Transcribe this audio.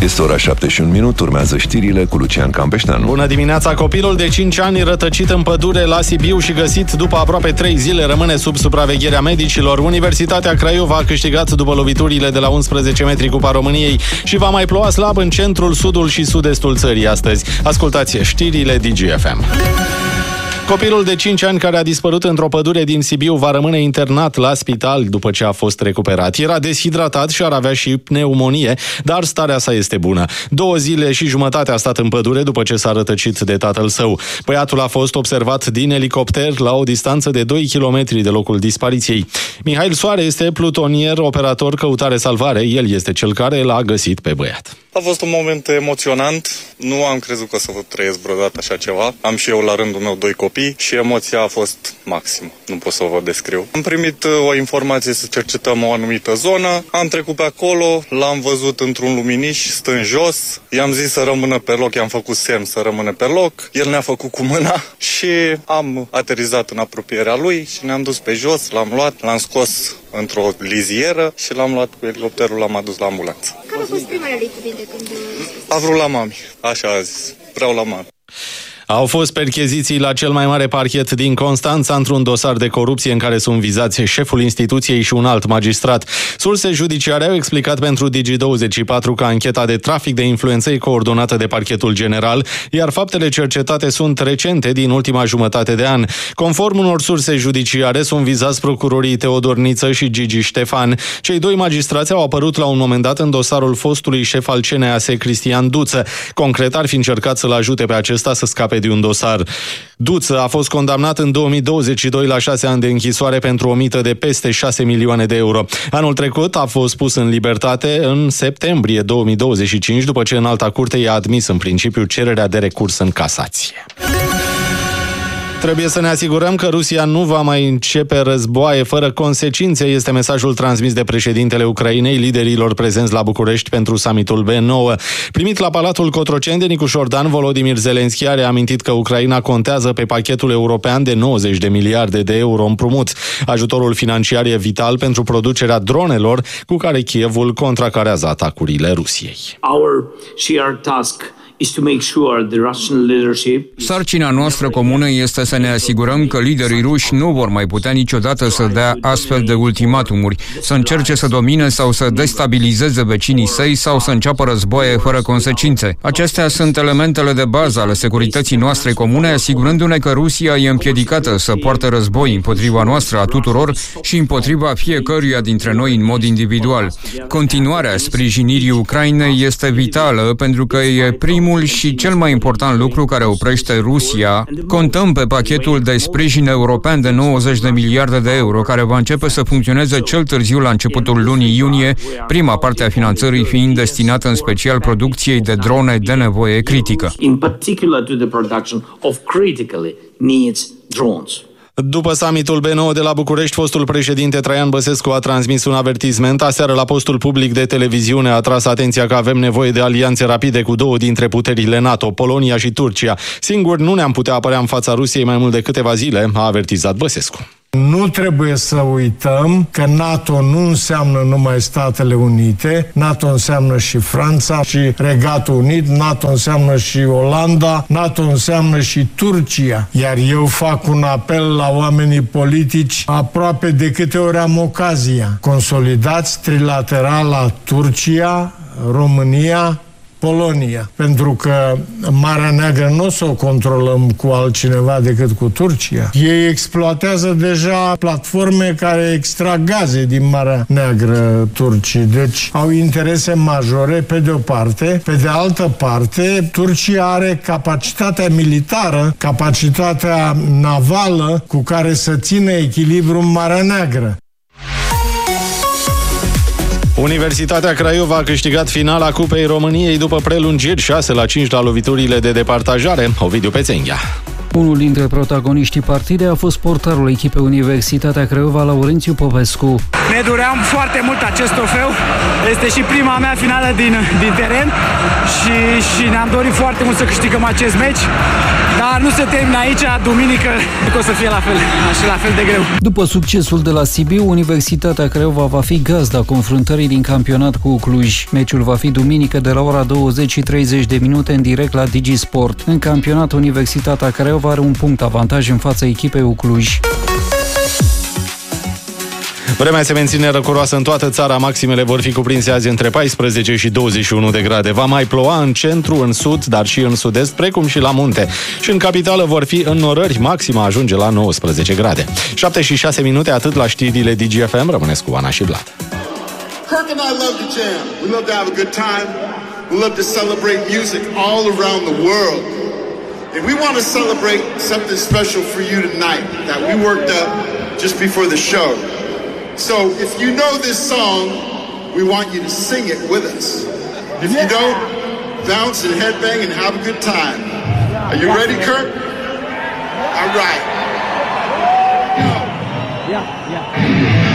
Este ora 7:01, urmează știrile cu Lucian Campeșteanu. Bună dimineața! Copilul de 5 ani rătăcit în pădure la Sibiu și găsit după aproape 3 zile rămâne sub supravegherea medicilor. Universitatea Craiova a câștigat după loviturile de la 11 metri Cupa României și va mai ploua slab în centrul, sudul și sud-estul țării astăzi. Ascultați știrile DGFM. Copilul de 5 ani care a dispărut într-o pădure din Sibiu va rămâne internat la spital după ce a fost recuperat. Era deshidratat și ar avea și pneumonie, dar starea sa este bună. 2 zile și jumătate a stat în pădure după ce s-a rătăcit de tatăl său. Băiatul a fost observat din elicopter la o distanță de 2 km de locul dispariției. Mihail Soare este plutonier, operator căutare-salvare. El este cel care l-a găsit pe băiat. A fost un moment emoționant. Nu am crezut că o să vă trăiesc vreodată așa ceva. Am și eu la rândul meu 2 copii și emoția a fost maximă. Nu pot să vă descriu. Am primit o informație să cercetăm o anumită zonă. Am trecut pe acolo, l-am văzut într-un luminiș, stând jos. I-am zis să rămână pe loc, i-am făcut semn să rămână pe loc. El ne-a făcut cu mâna și am aterizat în apropierea lui și ne-am dus pe jos, l-am luat, l-am scos într-o lizieră și l-am luat cu elicopterul, l-am adus la ambulanță. Care a fost primele lui cuvinte când... A vrut la mami, așa a zis, vreau la mami. Au fost percheziții la cel mai mare parchet din Constanța într-un dosar de corupție în care sunt vizați șeful instituției și un alt magistrat. Surse judiciare au explicat pentru Digi24 că ancheta de trafic de influență e coordonată de parchetul general, iar faptele cercetate sunt recente din ultima jumătate de an. Conform unor surse judiciare, sunt vizați procurorii Teodor Niță și Gigi Ștefan. Cei 2 magistrați au apărut la un moment dat în dosarul fostului șef al CNAS, Cristian Duță. Concret, ar fi încercat să-l ajute pe acesta să scape de un dosar. Duță a fost condamnat în 2022 la 6 ani de închisoare pentru o mită de peste 6 milioane de euro. Anul trecut a fost pus în libertate în septembrie 2025, după ce Înalta Curte i-a admis în principiu cererea de recurs în casație. Trebuie să ne asigurăm că Rusia nu va mai începe războaie fără consecințe, este mesajul transmis de președintele Ucrainei liderilor prezenți la București pentru summitul B9. Primit la Palatul Cotroceni de Nicu Șordan, Volodymyr Zelensky a reamintit că Ucraina contează pe pachetul european de 90 de miliarde de euro împrumut. Ajutorul financiar e vital pentru producerea dronelor cu care Kievul contracarează atacurile Rusiei. Our shared task is to make sure the Russian leadership... Sarcina noastră comună este să ne asigurăm că liderii ruși nu vor mai putea niciodată să dea astfel de ultimatumuri, să încerce să domine sau să destabilizeze vecinii săi sau să înceapă războaie fără consecințe. Acestea sunt elementele de bază ale securității noastre comune, asigurându-ne că Rusia e împiedicată să poarte război împotriva noastră a tuturor și împotriva fiecăruia dintre noi în mod individual. Continuarea sprijinirii Ucrainei este vitală pentru că e primul și cel mai important lucru care oprește Rusia. Contăm pe pachetul de sprijin european de 90 de miliarde de euro, care va începe să funcționeze cel târziu la începutul lunii iunie, prima parte a finanțării fiind destinată în special producției de drone de nevoie critică. In particular to the production of critically needs drones. După summitul B9 de la București, fostul președinte Traian Băsescu a transmis un avertisment. Aseară, la postul public de televiziune, a tras atenția că avem nevoie de alianțe rapide cu 2 dintre puterile NATO, Polonia și Turcia. Singur nu ne-am putea apărea în fața Rusiei mai mult de câteva zile, a avertizat Băsescu. Nu trebuie să uităm că NATO nu înseamnă numai Statele Unite, NATO înseamnă și Franța și Regatul Unit, NATO înseamnă și Olanda, NATO înseamnă și Turcia. Iar eu fac un apel la oamenii politici aproape de câte ori am ocazia. Consolidați trilateral Turcia, România, Polonia, pentru că Marea Neagră nu o să o controlăm cu altcineva decât cu Turcia. Ei exploatează deja platforme care extrag gaze din Marea Neagră, turcii. Deci au interese majore pe de o parte. Pe de altă parte, Turcia are capacitatea militară, capacitatea navală cu care să țină echilibru în Marea Neagră. Universitatea Craiova a câștigat finala Cupei României după prelungiri 6-5 la loviturile de departajare. Ovidiu Pețenghea. Unul dintre protagoniștii partidei a fost portarul echipei Universitatea Craiova, Laurențiu Popescu. Ne doream foarte mult acest trofeu. Este și prima mea finală din teren și ne-am dorit foarte mult să câștigăm acest meci. Dar nu se termină aici, duminică o să fie la fel de greu. După succesul de la Sibiu, Universitatea Craiova va fi gazda confruntării din campionat cu Cluj. Meciul va fi duminică de la ora 20:30 în direct la DigiSport. În campionat, Universitatea Craiova are un punct avantaj în fața echipei Cluj. Vremea se menține răcoroasă în toată țara, maximele vor fi cuprinse azi între 14 și 21 de grade. Va mai ploua în centru, în sud, dar și în sud-est, precum și la munte. Și în capitală vor fi înnorări, maxima ajunge la 19 grade. 7 și 6 minute, atât la știrile DGFM. Rămâneți cu Ana și Vlad. Kirk and I love to jam. We love to have a good time. We love to celebrate music all around the world. And we want to celebrate something special for you tonight that we worked up just before the show. So if you know this song, we want you to sing it with us. If you don't, bounce and headbang and have a good time. Are you ready, Kirk? All right. Yeah.